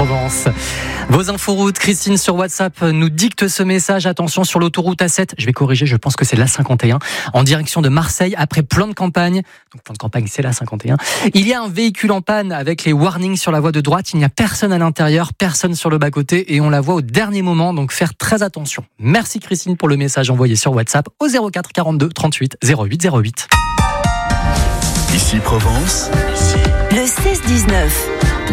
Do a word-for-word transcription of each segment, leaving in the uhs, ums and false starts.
Provence. Vos infos routes, Christine sur WhatsApp nous dicte ce message. Attention sur l'autoroute A sept, je vais corriger, je pense que c'est l'A cinquante et un, en direction de Marseille, après plan de campagne. Donc plan de campagne, c'est l'A cinquante et un. Il y a un véhicule en panne avec les warnings sur la voie de droite. Il n'y a personne à l'intérieur, personne sur le bas-côté et on la voit au dernier moment, donc faire très attention. Merci Christine pour le message envoyé sur WhatsApp au zéro quatre quarante-deux trente-huit zéro huit zéro huit. Ici Provence, le seize dix-neuf.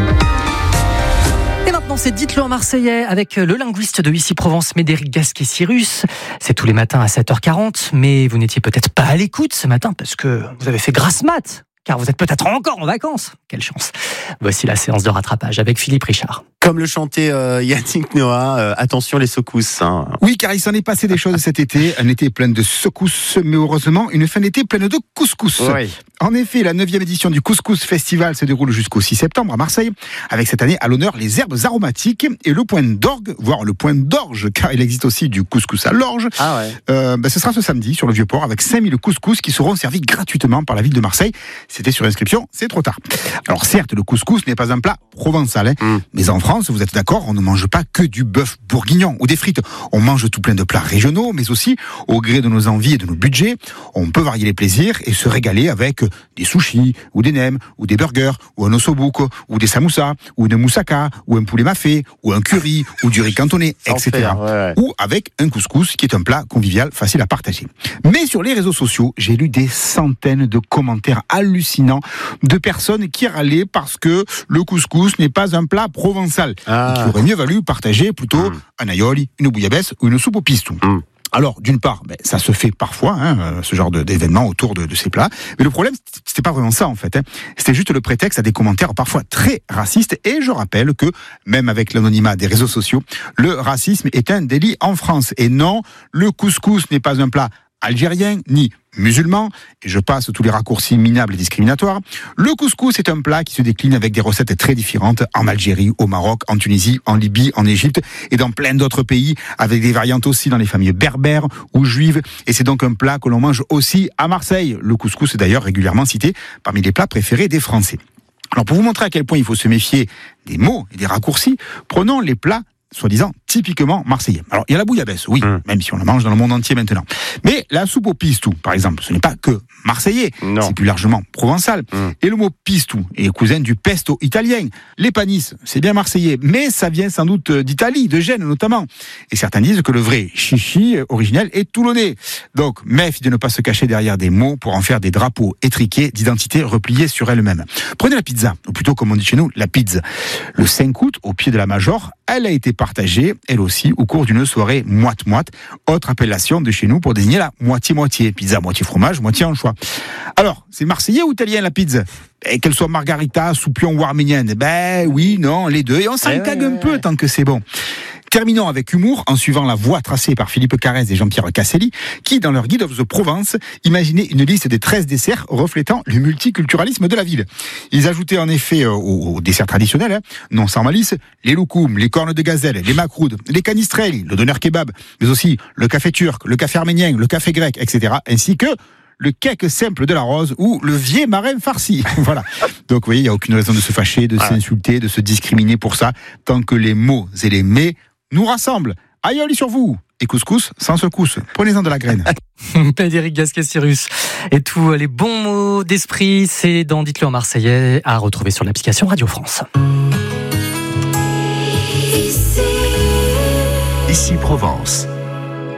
Et maintenant, c'est Dites-le en marseillais avec le linguiste de Ici Provence, Médéric Gasquet-Cyrus. C'est tous les matins à sept heures quarante, mais vous n'étiez peut-être pas à l'écoute ce matin parce que vous avez fait grasse mat, car vous êtes peut-être encore en vacances. Quelle chance. Voici la séance de rattrapage avec Philippe Richard. Comme le chantait euh, Yannick Noah, euh, attention les secousses. Hein. Oui, car il s'en est passé des choses cet été. Un été plein de secousses, mais heureusement, une fin d'été pleine de couscous. Oui. En effet, la neuvième édition du Couscous Festival se déroule jusqu'au six septembre à Marseille, avec cette année à l'honneur les herbes aromatiques et le point d'orgue, voire le point d'orge, car il existe aussi du couscous à l'orge. Ah ouais. Euh, ben, ce sera ce samedi sur le Vieux-Port avec cinq mille couscous qui seront servis gratuitement par la ville de Marseille. C'était sur inscription, c'est trop tard. Alors certes, le couscous n'est pas un plat provençal, hein, mm. mais en France, vous êtes d'accord, on ne mange pas que du bœuf bourguignon ou des frites. On mange tout plein de plats régionaux, mais aussi, au gré de nos envies et de nos budgets, on peut varier les plaisirs et se régaler avec des sushis, ou des nems, ou des burgers, ou un ossobuc, ou des samoussas, ou une moussaka, ou un poulet mafé, ou un curry, ou du riz cantonné, et cetera. Ouais, ouais. Ou avec un couscous, qui est un plat convivial, facile à partager. Mais sur les réseaux sociaux, j'ai lu des centaines de commentaires hallucinants de personnes qui râlaient parce que le couscous n'est pas un plat provençal. Ah. Il aurait mieux valu partager plutôt mmh. un aïoli, une bouillabaisse ou une soupe au pistou. Mmh. Alors, d'une part, ben, ça se fait parfois, hein, ce genre de, d'événements autour de, de ces plats. Mais le problème, c'était pas vraiment ça, en fait. Hein. C'était juste le prétexte à des commentaires parfois très racistes. Et je rappelle que, même avec l'anonymat des réseaux sociaux, le racisme est un délit en France. Et non, le couscous n'est pas un plat algérien, ni musulman, et je passe tous les raccourcis minables et discriminatoires. Le couscous est un plat qui se décline avec des recettes très différentes en Algérie, au Maroc, en Tunisie, en Libye, en Égypte et dans plein d'autres pays, avec des variantes aussi dans les familles berbères ou juives. Et c'est donc un plat que l'on mange aussi à Marseille. Le couscous est d'ailleurs régulièrement cité parmi les plats préférés des Français. Alors pour vous montrer à quel point il faut se méfier des mots et des raccourcis, prenons les plats soi-disant typiquement marseillais. Alors, il y a la bouillabaisse, oui, mmh. même si on la mange dans le monde entier maintenant. Mais la soupe au pistou, par exemple, ce n'est pas que marseillais, non. c'est plus largement provençal. Mmh. Et le mot pistou est cousin du pesto italien. Les panisses, c'est bien marseillais, mais ça vient sans doute d'Italie, de Gênes notamment. Et certains disent que le vrai chichi originel est toulonnais. Donc, méfie de ne pas se cacher derrière des mots pour en faire des drapeaux étriqués d'identité repliés sur elles-mêmes. Prenez la pizza, ou plutôt comme on dit chez nous, la pizza. Le cinq août, au pied de la Major, elle a été partagée, elle aussi, au cours d'une soirée moite-moite, autre appellation de chez nous pour désigner la moitié-moitié. Pizza, moitié fromage, moitié anchois. Alors, c'est marseillais ou italien la pizza ? Et qu'elle soit margarita, soupion ou arménienne ? Ben oui, non, les deux. Et on s'en eh cague ouais, un peu ouais. tant que c'est bon. Terminons avec humour en suivant la voie tracée par Philippe Carrez et Jean-Pierre Casselli, qui, dans leur Guide of the Provence, imaginaient une liste des treize desserts reflétant le multiculturalisme de la ville. Ils ajoutaient en effet euh, aux, aux desserts traditionnels, hein, non sans malice, les loukoums, les cornes de gazelle, les makrouds, les canistrelli, le doner kebab, mais aussi le café turc, le café arménien, le café grec, et cetera, ainsi que le cake simple de la rose ou le vieux marin farci. Voilà. Donc, vous voyez, il n'y a aucune raison de se fâcher, de ouais. s'insulter, de se discriminer pour ça, tant que les mots et les mets nous rassemblent. Aïoli sur vous. Et couscous sans secousse. Prenez-en de la graine. Médéric Gasquet-Cyrus. Et tous les bons mots d'esprit, c'est dans Dites-le en marseillais, à retrouver sur l'application Radio France. Ici Provence.